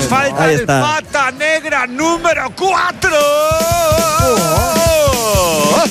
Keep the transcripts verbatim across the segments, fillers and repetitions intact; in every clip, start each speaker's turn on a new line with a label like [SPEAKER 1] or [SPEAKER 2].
[SPEAKER 1] falta el pata negra número cuatro. Oh.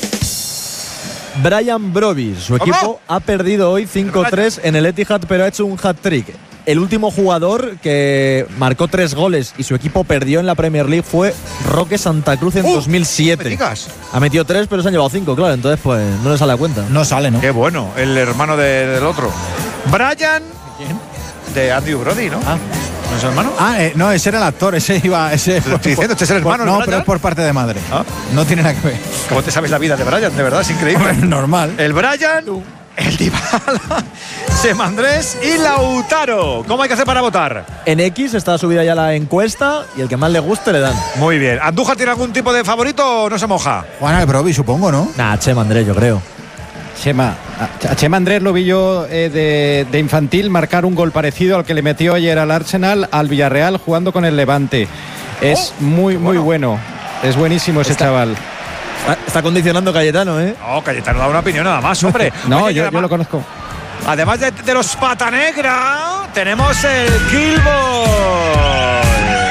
[SPEAKER 2] Brian Brobbey, su equipo
[SPEAKER 1] ¿Cómo?
[SPEAKER 2] ha perdido hoy cinco tres en el Etihad, pero ha hecho un hat-trick. El último jugador que marcó tres goles y su equipo perdió en la Premier League fue Roque Santa Cruz en
[SPEAKER 1] uh,
[SPEAKER 2] dos mil siete.
[SPEAKER 1] ¿Me digas?
[SPEAKER 2] Ha metido tres, pero se han llevado cinco, claro. Entonces, pues no le sale a cuenta.
[SPEAKER 3] No sale, ¿no?
[SPEAKER 1] Qué bueno, el hermano de, del otro. Brian. ¿Quién? De Andrew Brody, ¿no?
[SPEAKER 3] Ah.
[SPEAKER 1] ¿No es hermano?
[SPEAKER 3] Ah, eh, no, ese era el actor, ese iba. Ese,
[SPEAKER 1] Te lo estoy diciendo, este es el hermano.
[SPEAKER 3] No,
[SPEAKER 1] ¿no,
[SPEAKER 3] pero es por parte de madre.
[SPEAKER 1] ¿Ah?
[SPEAKER 3] No tiene nada que ver.
[SPEAKER 1] ¿Cómo te sabes la vida de Brian? De verdad, es increíble.
[SPEAKER 3] Hombre, normal.
[SPEAKER 1] El Brian, el Dybala, Semandrés y Lautaro. ¿Cómo hay que hacer para votar?
[SPEAKER 2] En X está subida ya la encuesta y el que más le guste le dan.
[SPEAKER 1] Muy bien. ¿Andújar tiene algún tipo de favorito o no se moja?
[SPEAKER 3] Juan al Brobbey, supongo, ¿no?
[SPEAKER 2] Nah, Chema Andrés, yo creo.
[SPEAKER 4] Chema, a Chema Andrés lo vi yo eh, de, de infantil marcar un gol parecido al que le metió ayer al Arsenal, al Villarreal, jugando con el Levante. Es
[SPEAKER 1] oh,
[SPEAKER 4] muy, muy bueno. bueno. Es buenísimo ese
[SPEAKER 2] está,
[SPEAKER 4] chaval.
[SPEAKER 2] Está, está condicionando Cayetano, ¿eh?
[SPEAKER 1] No, Cayetano da una opinión nada más, hombre.
[SPEAKER 4] no,
[SPEAKER 1] Oye,
[SPEAKER 4] yo,
[SPEAKER 1] además,
[SPEAKER 4] yo lo conozco.
[SPEAKER 1] Además de, de los pata negra, tenemos el Kill Ball.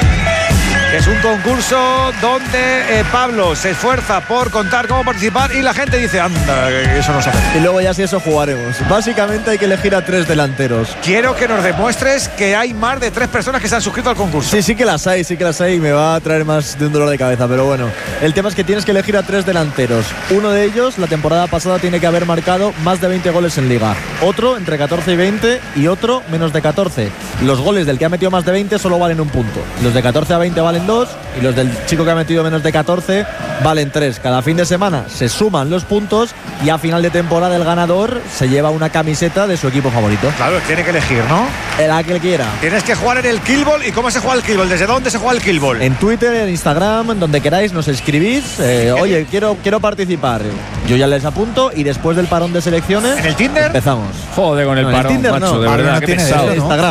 [SPEAKER 1] Es un concurso donde eh, Pablo se esfuerza por contar cómo participar y la gente dice, anda, eso no se hace.
[SPEAKER 2] Y luego ya si eso jugaremos. Básicamente hay que elegir a tres delanteros.
[SPEAKER 1] Quiero que nos demuestres que hay más de tres personas que se han suscrito al concurso.
[SPEAKER 2] Sí, sí que las hay, sí que las hay y me va a traer más de un dolor de cabeza, pero bueno. El tema es que tienes que elegir a tres delanteros. Uno de ellos, la temporada pasada, tiene que haber marcado más de veinte goles en Liga. Otro, entre catorce y veinte, y otro, menos de catorce. Los goles del que ha metido más de veinte solo valen un punto. Los de catorce a veinte valen dos y los del chico que ha metido menos de catorce valen tres. Cada fin de semana se suman los puntos y a final de temporada el ganador se lleva una camiseta de su equipo favorito.
[SPEAKER 1] Claro, tiene que elegir, ¿no?
[SPEAKER 2] El que él quiera.
[SPEAKER 1] Tienes que jugar en el Kill Ball. ¿Y cómo se juega el Kill Ball? ¿Desde dónde se juega el Kill Ball?
[SPEAKER 2] En Twitter, en Instagram, en donde queráis, nos escribís. Eh, oye, quiero, quiero participar. Yo ya les apunto y después del parón de selecciones.
[SPEAKER 1] ¿En el Tinder?
[SPEAKER 2] Empezamos.
[SPEAKER 5] Joder, con el
[SPEAKER 2] no,
[SPEAKER 5] parón,
[SPEAKER 2] el Tinder,
[SPEAKER 5] macho,
[SPEAKER 2] no.
[SPEAKER 5] de verdad,
[SPEAKER 3] no
[SPEAKER 5] qué
[SPEAKER 3] tiene
[SPEAKER 5] pesado.
[SPEAKER 3] eso, ¿no?
[SPEAKER 2] Instagram.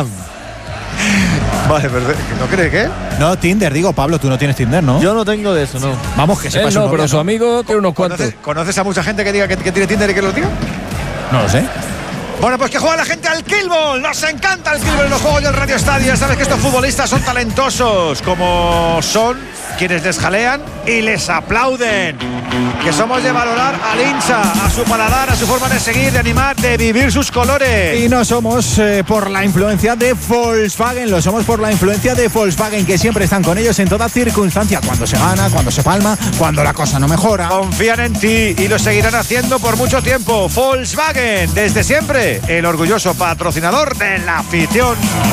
[SPEAKER 1] Vale, perfecto. ¿No cree qué?
[SPEAKER 3] No, Tinder, digo, Pablo, tú no tienes Tinder, ¿no?
[SPEAKER 2] Yo no tengo de eso, no.
[SPEAKER 3] Vamos, que sepa
[SPEAKER 5] Él
[SPEAKER 3] su
[SPEAKER 5] no,
[SPEAKER 3] novia,
[SPEAKER 5] pero su
[SPEAKER 3] ¿no?
[SPEAKER 5] amigo tiene unos cuantos.
[SPEAKER 1] ¿Conoces, ¿Conoces a mucha gente que diga que, que tiene Tinder y que lo diga?
[SPEAKER 3] No lo sé.
[SPEAKER 1] Bueno, pues que juega la gente al Kill Ball. Nos encanta el Kill Ball en los juegos del Radio Estadio. Sabes que estos futbolistas son talentosos, como son quienes les jalean y les aplauden. Que somos de valorar al hincha, a su paladar, a su forma de seguir, de animar, de vivir sus colores.
[SPEAKER 3] Y no somos eh, por la influencia de Volkswagen, lo somos por la influencia de Volkswagen, que siempre están con ellos en toda circunstancia, cuando se gana, cuando se palma, cuando la cosa no mejora.
[SPEAKER 1] Confían en ti y lo seguirán haciendo por mucho tiempo. Volkswagen, desde siempre, el orgulloso patrocinador de la afición.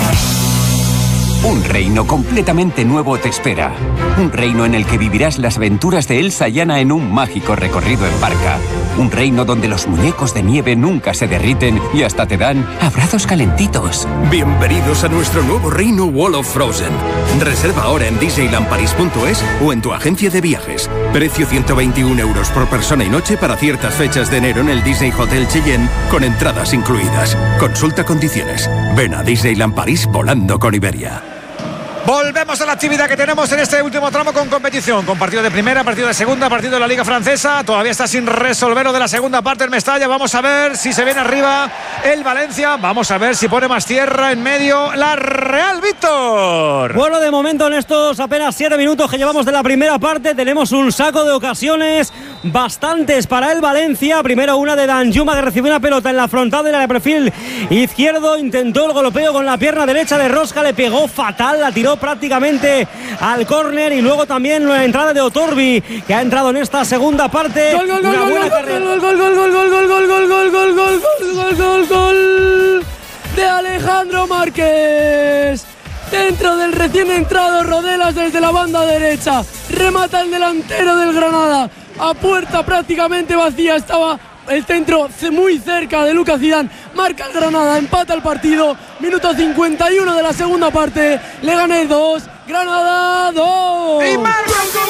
[SPEAKER 6] Un reino completamente nuevo te espera. Un reino en el que vivirás las aventuras de Elsa y Anna en un mágico recorrido en barca. Un reino donde los muñecos de nieve nunca se derriten y hasta te dan abrazos calentitos.
[SPEAKER 7] Bienvenidos a nuestro nuevo reino Wall of Frozen. Reserva ahora en disneyland paris punto es o en tu agencia de viajes. Precio ciento veintiún euros por persona y noche para ciertas fechas de enero en el Disney Hotel Cheyenne, con entradas incluidas. Consulta condiciones. Ven a Disneyland París volando con Iberia.
[SPEAKER 1] Volvemos a la actividad que tenemos en este último tramo con competición, con partido de primera, partido de segunda, partido de la Liga Francesa. Todavía está sin resolver lo de la segunda parte en Mestalla. Vamos a ver si se viene arriba el Valencia. Vamos a ver si pone más tierra en medio la Real, Víctor.
[SPEAKER 8] Bueno, de momento en estos apenas siete minutos que llevamos de la primera parte tenemos un saco de ocasiones bastantes para el Valencia. Primero una de Danjuma, que recibió una pelota en la frontal de la de perfil izquierdo, intentó el golpeo con la pierna derecha de Rosca, le pegó fatal, la tiró prácticamente al córner, y luego también la entrada de Otorbi, que ha entrado en esta segunda parte.
[SPEAKER 9] Gol, gol, gol, gol, gol, gol, gol, gol, gol, gol, gol, gol, gol, gol, gol, gol, gol, gol, gol de Alejandro Márquez. Dentro del recién entrado Rodelas desde la banda derecha. Remata el delantero del Granada. A puerta prácticamente vacía estaba el centro muy cerca de Lucas Zidane. Marca el Granada, empata el partido. Minuto cincuenta y uno de la segunda parte. Le gané dos, Granada dos.
[SPEAKER 1] ¡Y Manu!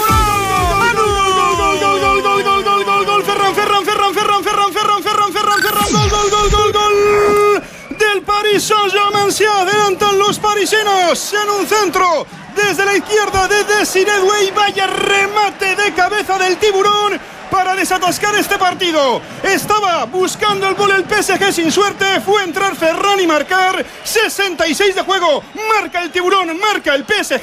[SPEAKER 1] ¡Manu!
[SPEAKER 9] Gol, gol, gol, gol, gol, gol, gol, gol, Ferran, Ferran, Ferran, Ferran, Ferran, Ferran, Ferran, Ferran, Ferran, gol, gol, gol, gol, gol del Paris Saint-Germain. Se adelantan los parisinos en un centro desde la izquierda de Desiré Doué. Vaya remate de cabeza del tiburón para desatascar este partido. Estaba buscando el gol el P S G sin suerte. Fue entrar Ferran y marcar. sesenta y seis de juego. Marca el tiburón, marca el P S G.